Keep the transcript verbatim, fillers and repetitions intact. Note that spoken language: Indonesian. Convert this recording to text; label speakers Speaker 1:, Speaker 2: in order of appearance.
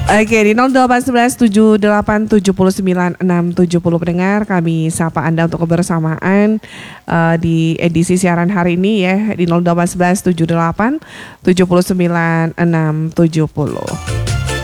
Speaker 1: Oke, di nol delapan satu satu tujuh delapan tujuh sembilan enam tujuh nol pendengar, kami sapa Anda untuk kebersamaan uh, di edisi siaran hari ini ya, di nol delapan satu satu tujuh delapan tujuh sembilan enam tujuh nol.